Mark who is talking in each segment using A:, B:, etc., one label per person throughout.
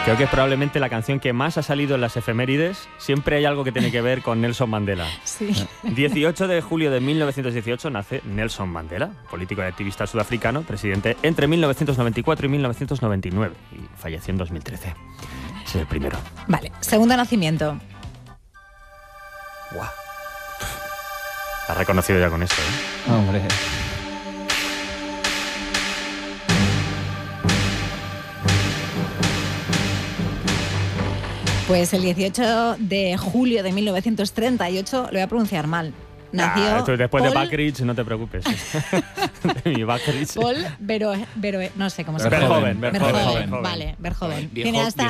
A: Creo que es probablemente la canción que más ha salido en las efemérides. Siempre hay algo que tiene que ver con Nelson Mandela.
B: Sí.
A: 18 de julio de 1918 nace Nelson Mandela, político y activista sudafricano, presidente entre 1994 y 1999 y falleció en 2013. Ese es el primero.
B: Vale, segundo nacimiento.
A: Guau. Has reconocido ya con esto, ¿eh?
C: Hombre.
B: Pues el 18 de julio de 1938, lo voy a pronunciar mal. Nació
A: después de
B: Paul
A: Buckridge, no te preocupes. De mi Buckridge.
B: Paul Verhoeven, no sé cómo se
A: llama.
B: Verhoeven, vale, Verhoeven. Cineasta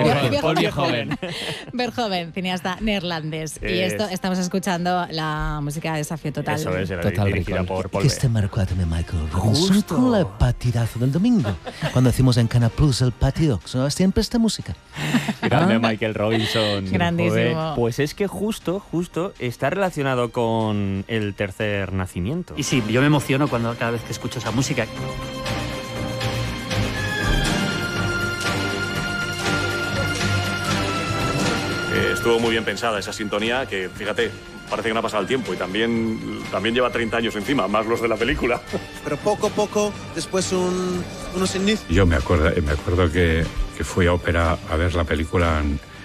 B: Verhoeven, cineasta neerlandés. Y esto estamos escuchando la música de Desafío Total.
A: Eso es, era
C: Total
A: dirigida por Paul.
D: Que este marcadme Michael Robinson
A: Justo.
D: con el partidazo del domingo. Cuando decimos en Canal Plus el partido, siempre esta música.
A: Grande Michael Robinson.
B: Grandísimo.
A: Joder, pues es que justo está relacionado con el tercer nacimiento.
E: Y sí, yo me emociono cada vez que escucho esa música.
F: Estuvo muy bien pensada esa sintonía, que fíjate, parece que no ha pasado el tiempo y también lleva 30 años encima, más los de la película.
G: Pero poco a poco, después unos inicios.
H: Yo me acuerdo que fui a ópera a ver la película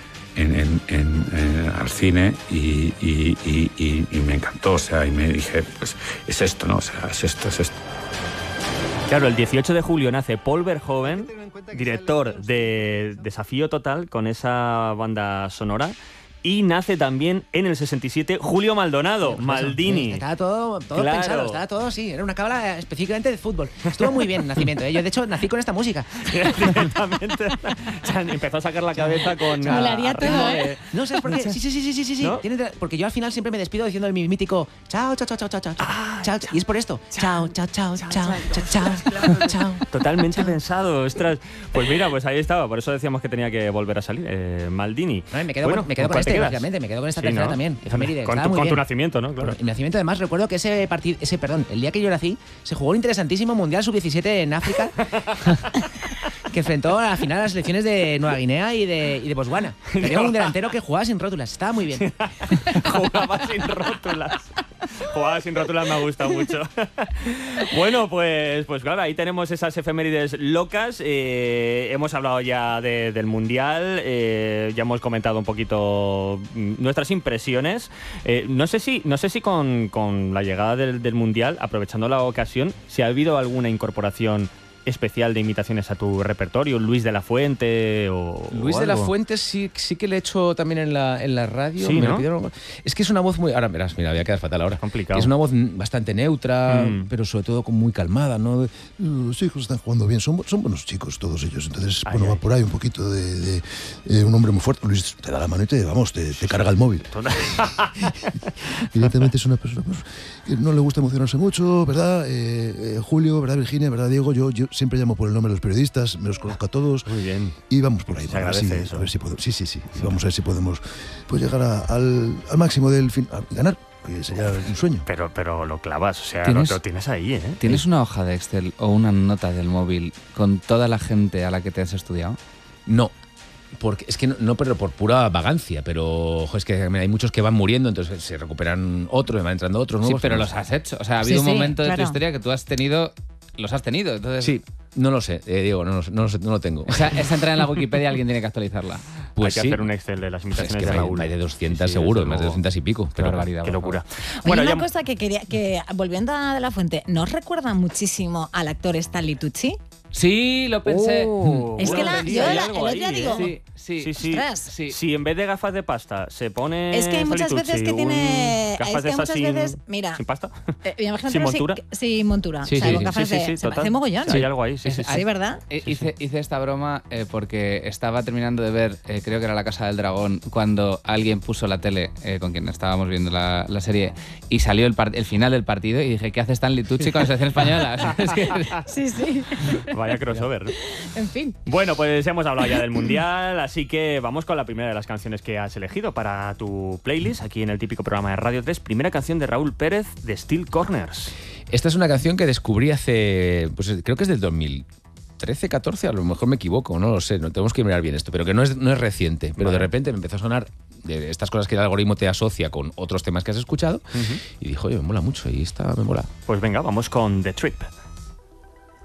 H: al cine y me encantó, o sea, y me dije, pues es esto, ¿no? O sea, es esto.
A: Claro, el 18 de julio nace Paul Verhoeven, director de Desafío Total, con esa banda sonora. Y nace también en el 67 Julio Maldonado, Maldini.
I: Estaba todo
A: Claro.
I: pensado, estaba todo así. Era una cábala específicamente de fútbol. Estuvo muy bien el nacimiento. Yo, de hecho, nací con esta música.
A: Directamente. O sea, empezó a sacar la cabeza con...
B: Molaría todo, ¿eh?
I: No, ¿sabes por qué? Sí.
A: ¿No?
I: Porque yo al final siempre me despido diciendo el mítico chao. Chao. Y es por esto. Chao.
A: Totalmente pensado, ostras. Pues mira, pues ahí estaba. Por eso decíamos que tenía que volver a salir. Maldini.
I: Me quedo con este, lógicamente. Me quedo con esta tercera también. Efeméride.
A: Con tu nacimiento, ¿no? Claro.
I: Mi nacimiento, además, recuerdo que el día que yo nací, se jugó un interesantísimo Mundial Sub-17 en África que enfrentó a la final a las selecciones de Nueva Guinea y de Botswana. Tenía un delantero que jugaba sin rótulas. Estaba muy bien.
A: Jugaba sin rótulas, me ha gustado mucho. Bueno, pues claro, ahí tenemos esas efemérides locas. Hemos hablado ya del Mundial, ya hemos comentado un poquito nuestras impresiones. No sé si con la llegada del Mundial, aprovechando la ocasión, si ha habido alguna incorporación especial de imitaciones a tu repertorio, Luis de la Fuente o
C: Luis
A: o
C: de la
A: algo.
C: Fuente sí que le he hecho también en la radio.
A: Sí,
C: Me
A: ¿no?
C: lo pidieron. Es que es una voz muy... Ahora verás, mira, voy a quedar fatal ahora.
A: Complicado.
C: Que es una voz bastante neutra,
A: Mm.
C: pero sobre todo muy calmada, ¿no?
J: Los hijos están jugando bien, son buenos chicos todos ellos. Entonces,
A: Ay,
J: va
A: ay.
J: por ahí un poquito de un hombre muy fuerte. Luis te da la mano y te carga el móvil. Evidentemente es una persona pues, que no le gusta emocionarse mucho, ¿verdad? Julio, ¿verdad? Virginia, ¿verdad? Diego, yo siempre llamo por el nombre de los periodistas, me los conozco a todos.
A: Muy bien.
J: Y vamos por ahí.
A: Se agradece eso.
J: A ver si podemos, sí. Vamos a ver si podemos pues, llegar al máximo del fin, a ganar, que sería un sueño.
A: Pero lo clavas, o sea,
C: ¿Tienes?
A: lo tienes ahí, ¿eh?
C: ¿Tienes una hoja de Excel o una nota del móvil con toda la gente a la que te has estudiado?
K: No. Porque es que no, pero por pura vagancia, pero ojo, es que hay muchos que van muriendo, entonces se recuperan otros, van entrando otros nuevos.
C: Sí, pero los has hecho. O sea, ha habido
B: Sí,
C: un momento de
B: claro.
C: tu historia que tú has tenido... Los has tenido, entonces...
K: Sí, no lo sé, Diego, no lo tengo.
C: O sea, esta entrada en la Wikipedia alguien tiene que actualizarla.
K: Pues
A: Hay que
K: sí.
A: hacer un Excel de las
K: Es
A: imitaciones
K: que
A: de Raúl.
K: hay de 200
A: Sí,
K: seguro,
A: desde
K: más de
A: luego.
K: 200 y pico.
C: Qué barbaridad.
A: Qué locura.
B: Oye,
A: Bueno,
B: una
A: ya...
B: cosa que volviendo a De la Fuente, ¿nos recuerda muchísimo al actor Stanley Tucci?
C: Sí, lo pensé.
B: Es que
A: bueno,
B: yo
A: hay
B: el
A: algo
B: otro
A: ahí,
B: día digo...
A: Sí.
B: Ostras.
A: Si en vez de gafas de pasta se pone...
B: Es que hay muchas
A: Stanley
B: veces
A: Tucci,
B: que tiene...
A: gafas
B: Es
A: de
B: que
A: esas
B: muchas veces... Mira,
A: ¿sin pasta?
B: imagínate
A: ¿Sin montura?
B: Sin montura.
C: Sí,
B: o sea,
C: sí,
B: con
C: sí,
B: gafas
A: sí,
B: de...
A: sí,
B: se me
A: total.
B: hace mogollón.
A: Sí, hay algo ahí, sí.
B: Sí, ¿verdad?
C: Hice esta broma porque estaba terminando de ver, creo que era La Casa del Dragón, cuando alguien puso la tele con quien estábamos viendo la serie y salió el final del partido y dije, ¿qué hace Stanley Tucci con la selección española? O sea, es que...
B: Sí.
A: Vaya crossover.
B: En fin.
A: Bueno, pues hemos hablado ya del Mundial, así que vamos con la primera de las canciones que has elegido para tu playlist, aquí en el típico programa de Radio 3. Primera canción de Raúl Pérez, de Steel Corners.
K: Esta es una canción que descubrí hace, pues creo que es del 2000. 13, 14, a lo mejor me equivoco, no lo sé, no tenemos que mirar bien esto, pero que no es reciente. Pero de repente me empezó a sonar de estas cosas que el algoritmo te asocia con otros temas que has escuchado y dijo, oye, me mola mucho y esta me mola.
A: Pues venga, vamos con The Trip.